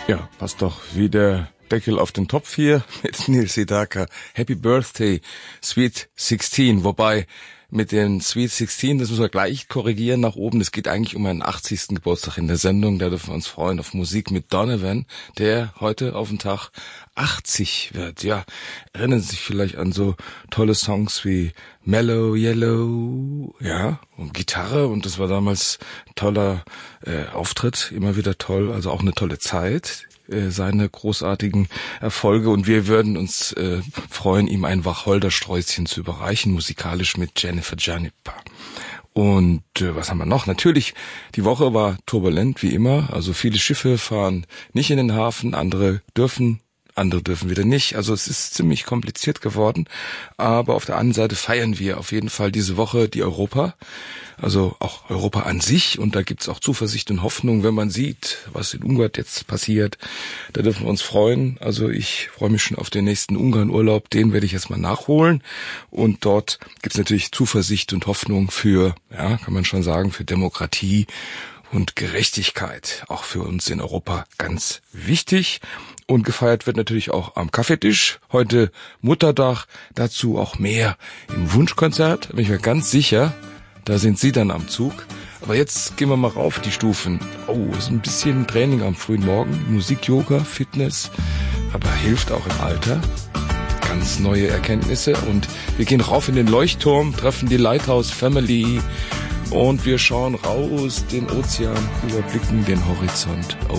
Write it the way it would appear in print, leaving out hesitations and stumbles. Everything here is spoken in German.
Ja, passt doch wie der Deckel auf den Topf hier mit Neil Sedaka. Happy Birthday, Sweet 16. Wobei mit den Sweet 16, das müssen wir gleich korrigieren nach oben. Es geht eigentlich um einen 80. Geburtstag in der Sendung. Da dürfen wir uns freuen auf Musik mit Donovan, der heute auf den Tag 80 wird. Ja, erinnern Sie sich vielleicht an so tolle Songs wie Mellow Yellow, ja, und Gitarre. Und das war damals toller Auftritt, immer wieder toll, also auch eine tolle Zeit. Seine großartigen Erfolge, und wir würden uns freuen, ihm ein Wacholdersträußchen zu überreichen, musikalisch mit Jennifer Janipa. Und was haben wir noch? Natürlich, die Woche war turbulent, wie immer. Also viele Schiffe fahren nicht in den Hafen, andere dürfen wieder nicht. Also es ist ziemlich kompliziert geworden. Aber auf der anderen Seite feiern wir auf jeden Fall diese Woche die Europa. Also auch Europa an sich. Und da gibt's auch Zuversicht und Hoffnung, wenn man sieht, was in Ungarn jetzt passiert. Da dürfen wir uns freuen. Also ich freue mich schon auf den nächsten Ungarn-Urlaub. Den werde ich jetzt mal nachholen. Und dort gibt's natürlich Zuversicht und Hoffnung für, ja, kann man schon sagen, für Demokratie und Gerechtigkeit. Auch für uns in Europa ganz wichtig. Und gefeiert wird natürlich auch am Kaffeetisch. Heute Muttertag, dazu auch mehr im Wunschkonzert. Bin ich mir ganz sicher, da sind Sie dann am Zug. Aber jetzt gehen wir mal rauf die Stufen. Oh, ist ein bisschen Training am frühen Morgen. Musik, Yoga, Fitness, aber hilft auch im Alter. Ganz neue Erkenntnisse. Und wir gehen rauf in den Leuchtturm, treffen die Lighthouse Family und wir schauen raus den Ozean, überblicken den Horizont. Oh